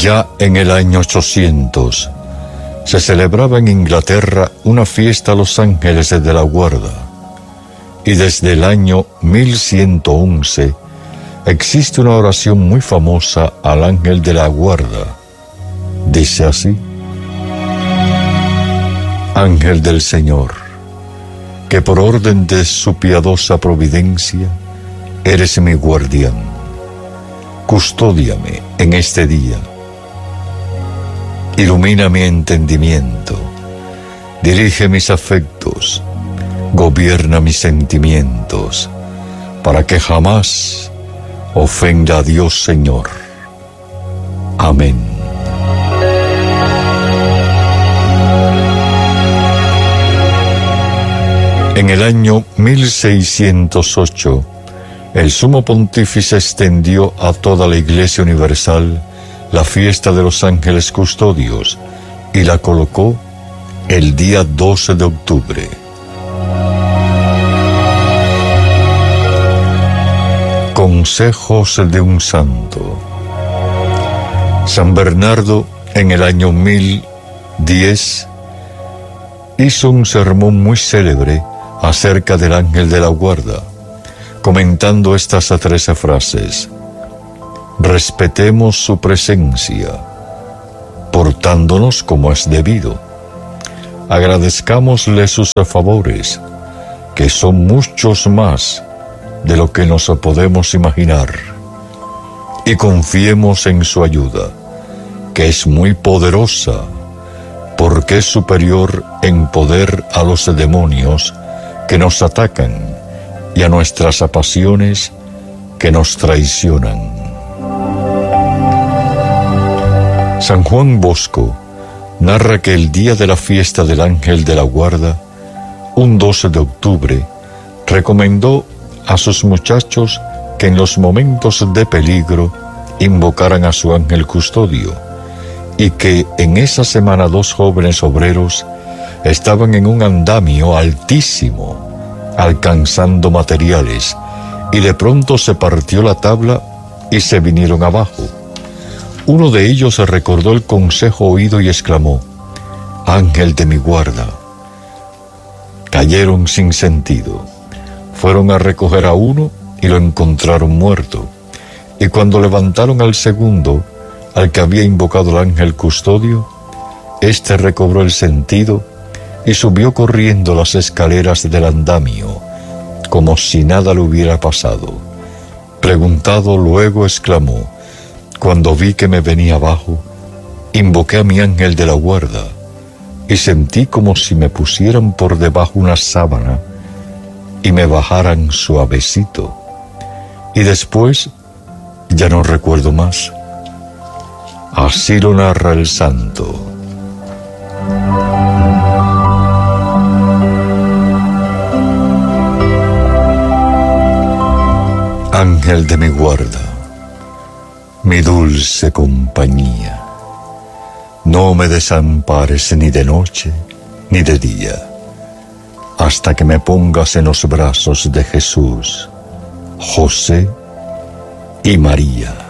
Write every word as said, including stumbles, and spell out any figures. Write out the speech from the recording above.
Ya en el año ochocientos se celebraba en Inglaterra una fiesta a los ángeles de la guarda, y desde el año mil ciento once existe una oración muy famosa al ángel de la guarda. Dice así: Ángel del Señor, que por orden de su piadosa providencia eres mi guardián, custódiame en este día. Ilumina mi entendimiento, dirige mis afectos, gobierna mis sentimientos, para que jamás ofenda a Dios Señor. Amén. En el año mil seiscientos ocho, el sumo pontífice extendió a toda la Iglesia Universal la fiesta de los ángeles custodios y la colocó el día doce de octubre. Consejos de un santo. San Bernardo, en el año mil diez, hizo un sermón muy célebre acerca del ángel de la guarda, comentando estas trece frases: respetemos su presencia, portándonos como es debido. Agradezcámosle sus favores, que son muchos más de lo que nos podemos imaginar, y confiemos en su ayuda, que es muy poderosa, porque es superior en poder a los demonios que nos atacan y a nuestras pasiones que nos traicionan. San Juan Bosco narra que el día de la fiesta del ángel de la guarda, un doce de octubre, recomendó a sus muchachos que en los momentos de peligro invocaran a su ángel custodio, y que en esa semana dos jóvenes obreros estaban en un andamio altísimo, alcanzando materiales, y de pronto se partió la tabla y se vinieron abajo. Uno de ellos recordó el consejo oído y exclamó: ángel de mi guarda. Cayeron sin sentido. Fueron a recoger a uno y lo encontraron muerto. Y cuando levantaron al segundo, al que había invocado el ángel custodio, éste recobró el sentido y subió corriendo las escaleras del andamio, como si nada le hubiera pasado. Preguntado luego, exclamó: cuando vi que me venía abajo, invoqué a mi ángel de la guarda, y sentí como si me pusieran por debajo una sábana y me bajaran suavecito. Y después ya no recuerdo más. Así lo narra el santo. Ángel de mi guarda, mi dulce compañía, no me desampares ni de noche ni de día, hasta que me pongas en los brazos de Jesús, José y María.